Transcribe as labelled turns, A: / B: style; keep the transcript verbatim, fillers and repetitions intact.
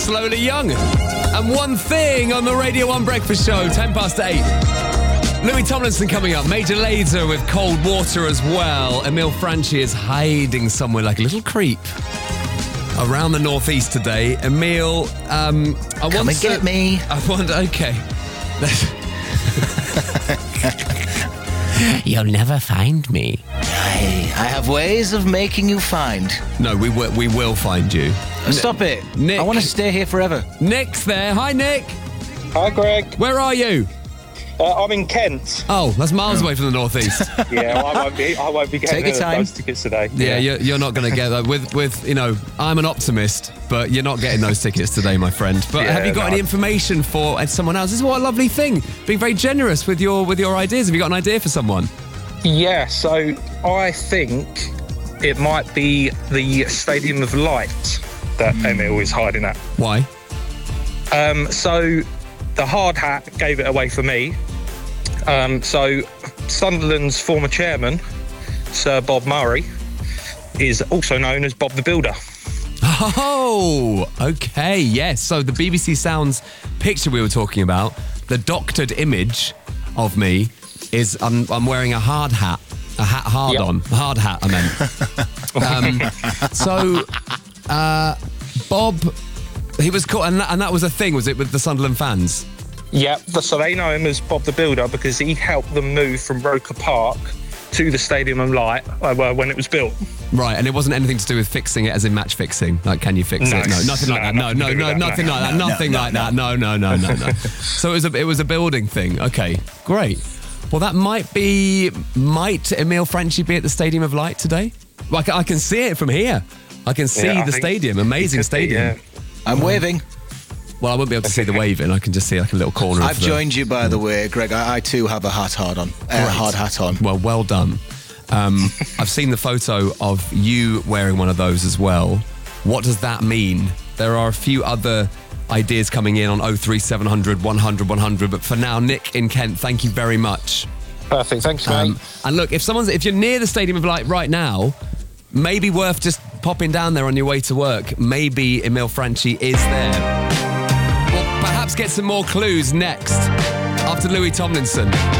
A: Slowly Young. And One Thing on the Radio one Breakfast Show, ten past eight. Louis Tomlinson coming up. Major Lazer with Cold Water as well. Emile Franchi is hiding somewhere like a little creep around the northeast today. Emile, um, I want
B: Come and
A: to,
B: get me.
A: I want, okay. You'll never find me.
B: I, I have ways of making you find.
A: No, we will, we will find you.
B: Stop it.
A: Nick.
B: I want to stay here forever.
A: Nick's there. Hi, Nick.
C: Hi, Greg.
A: Where are you?
C: Uh, I'm in Kent.
A: Oh, that's miles away from the northeast.
C: Yeah, well, I won't be. I won't be getting
B: Take your time.
C: those tickets today.
A: Yeah, you're, you're not going to get that. With, with, you know, I'm an optimist, but you're not getting those tickets today, my friend. But
C: Yeah,
A: have you got
C: no.
A: any information for uh, someone else? This is what a lovely thing. Being very generous with your with your ideas. Have you got an idea for someone?
C: Yeah. So I think it might be the Stadium of Light that Emile is hiding at.
A: Why?
C: Um, so the hard hat gave it away for me. Um, so Sunderland's former chairman, Sir Bob Murray, is also known as Bob the Builder.
A: Oh, okay, yes. So the B B C Sounds picture we were talking about, the doctored image of me is I'm, I'm wearing a hard hat, a hat hard
C: Yep.
A: on, a hard hat. I meant. um, so uh, Bob, he was called, and that, and that was a thing, was it, with the Sunderland fans?
C: Yeah, so they know him as Bob the Builder because he helped them move from Roker Park to the Stadium of Light uh, when it was built.
A: Right, and it wasn't anything to do with fixing it, as in match fixing. Like, can you fix
C: No.
A: it? No, nothing like
C: No,
A: that. No,
C: nothing
A: no,
C: to do
A: no,
C: with that,
A: nothing
C: no.
A: like that. Nothing like that. No, no, no, no, no. So it was a it was a building thing. Okay, great. Well, that might be might Emile Franchi be at the Stadium of Light today? Well, I can, I can see it from here. I can see
C: Yeah, I
A: the
C: think
A: stadium.
C: he
A: Amazing
C: could be,
A: stadium.
C: yeah.
B: I'm waving.
A: Well, I won't be able to see the waving. I can just see like a little corner.
B: I've
A: of the,
B: joined you, by the way, Greg. I, I too have a hat hard on. Uh,
A: Great.
B: hard hat on.
A: Well, well done. Um, I've seen the photo of you wearing one of those as well. What does that mean? There are a few other ideas coming in on oh three seven hundred, one hundred, one hundred, but for now, Nick in Kent, thank you very much.
C: Perfect, thanks, mate.
A: Um, and look, if someone's if you're near the Stadium of Light right now, maybe worth just popping down there on your way to work. Maybe Emile Franchi is there. We'll perhaps get some more clues next after Louis Tomlinson.